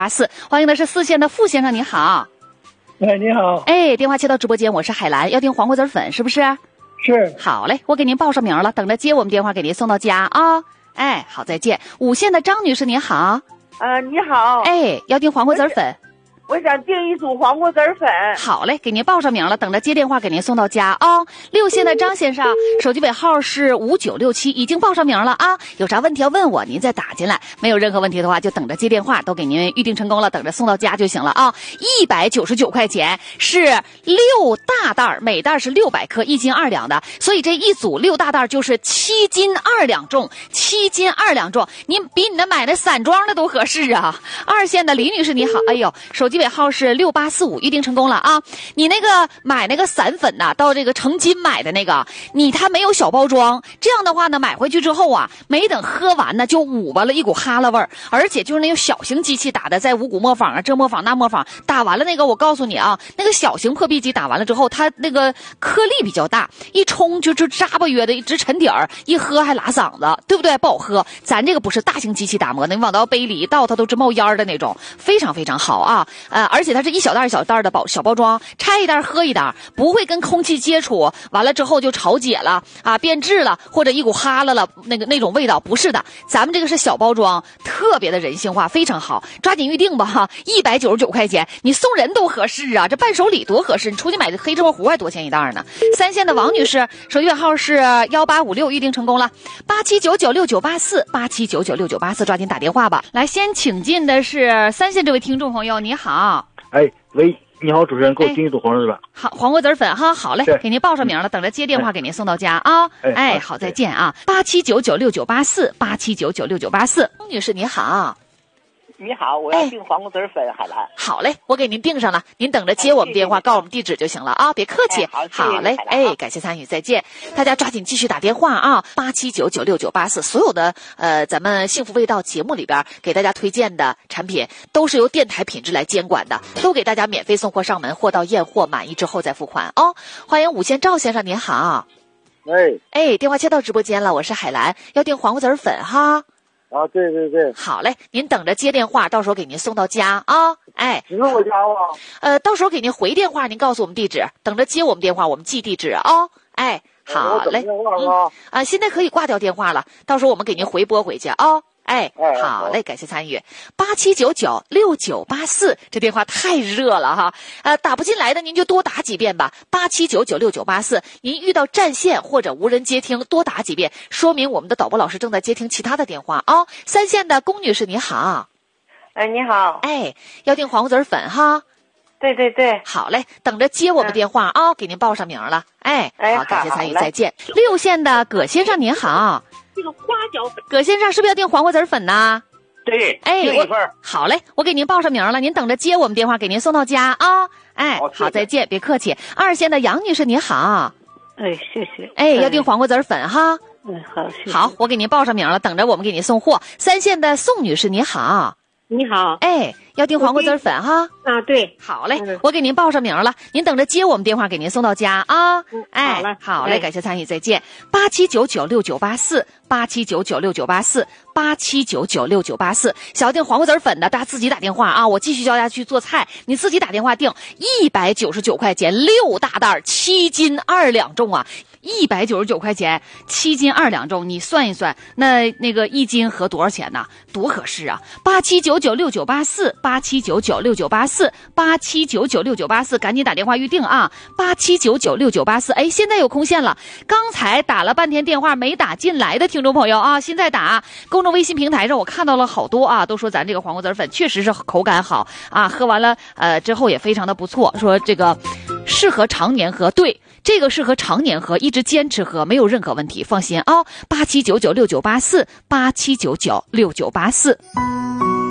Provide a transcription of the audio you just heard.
84，欢迎的是4线的傅先生，你好。 哎，你好。 哎，电话接到直播间，我是海兰，要订黄瓜子粉是不是？ 是。 好嘞，我给您报上名了，等着接我们电话给您送到家啊。哎，好，再见。5线的张女士，你好。 你好。 哎，要订黄瓜子粉。 我想订一组黄瓜子粉。 好嘞，给您报上名了，等着接电话给您送到家啊。6线的张先生，手机尾号是5967，已经报上名了啊。有啥问题要问我，您再打进来。没有任何问题的话，就等着接电话，都给您预定成功了，等着送到家就行了啊。199块钱是6大袋，每袋是600克，1斤2两的，所以这一组6大袋就是7斤2两重，7斤2两重，您比你那买那散装的都合适啊。2线的李女士你好，哎呦，手机尾号是6845，预定成功了啊！你那个买那个散粉呐，到这个成斤买的那个，它没有小包装，这样的话呢，买回去之后啊，没等喝完呢，就捂巴了一股哈喇味儿，而且就是那种小型机器打的，在五谷磨坊啊，这磨坊那磨坊打完了那个，我告诉你啊，那个小型破壁机打完了之后，它那个颗粒比较大，一冲就扎巴约的，一直沉底儿，一喝还拉嗓子，对不对？不好喝。咱这个不是大型机器打磨的，你往到杯里一倒，它都是冒烟的那种，非常非常好啊。而且它是一小袋一小袋的小包装，拆一袋喝一袋，不会跟空气接触，完了之后就潮解了啊，变质了，或者一股哈喇了那种味道，不是的，咱们这个是小包装，特别的人性化，非常好，抓紧预定吧哈，199块钱，你送人都合适啊，这伴手礼多合适，你出去买的黑芝麻糊还多钱一袋呢。3线的王女士，手机尾号是1856，预定成功了，87996984，87996984，抓紧打电话吧。来，先请进的是3线这位听众朋友，你好。 哎，喂，你好，主持人，给我订一组黄瓜子粉。 好，黄瓜子粉哈，好嘞，给您报上名了，等着接电话给您送到家啊。哎，好，再见啊。87996984，87996984，女士你好。 你好，我要订黄瓜子粉，海兰。 好嘞，我给您订上了，您等着接我们电话，告诉我们地址就行了啊，别客气。好嘞，哎，感谢参与，再见。大家抓紧继续打电话啊，87996984，所有的咱们幸福味道节目里边给大家推荐的产品都是由电台品质来监管的，都给大家免费送货上门，货到验货满意之后再付款哦。欢迎5线赵先生，您好。哎，电话接到直播间了，我是海兰，要订黄瓜子粉哈。 啊，对对对， 好嘞，您等着接电话，到时候给您送到家啊。哎， 你问我家吗？ 到时候给您回电话，您告诉我们地址，等着接我们电话，我们寄地址啊。哎，好嘞，现在可以挂掉电话了，到时候我们给您回拨回去啊。哎，好嘞，感谢参与。87996984，这电话太热了哈，打不进来的您就多打几遍吧。87996984，您遇到占线或者无人接听，多打几遍，说明我们的导播老师正在接听其他的电话啊。3线的龚女士，你好。 哎，你好。 哎，要订黄瓜子粉哈。 对对对， 好嘞，等着接我们电话啊，给您报上名了。哎，好，感谢参与，再见。6线的葛先生，您好。 这个花椒粉， 葛先生是不是要订黄瓜子粉呢？ 对， 哎，好嘞，我给您报上名了，您等着接我们电话，给您送到家啊。哎，好，再见，别客气。2线的杨女士，你好。 哎，谢谢。 哎，要订黄瓜子粉哈。 好，谢谢。 好，我给您报上名了，等着我们给您送货。3线的宋女士，你好。 你好。 哎，要订黄瓜子粉哈。 啊，对。 好嘞，我给您报上名了，您等着接我们电话，给您送到家啊。哎，好嘞，感谢参与，再见。87996984，87996984，87996984，想要订黄瓜子粉的，大家自己打电话啊！我继续教大家去做菜，你自己打电话订，199块钱6大袋，7斤2两重啊！199块钱，7斤2两重，你算一算，那个1斤合多少钱呢？多合适啊！87996984，87996984，87996984，赶紧打电话预定啊！87996984，哎，现在有空线了。刚才打了半天电话没打进来的听众朋友啊，现在打。公众微信平台上我看到了好多啊，都说咱这个黄瓜子粉确实是口感好啊，喝完了之后也非常的不错，说这个适合常年喝。对，这个适合常年喝，一直坚持喝，没有任何问题，放心啊！87996984，87996984。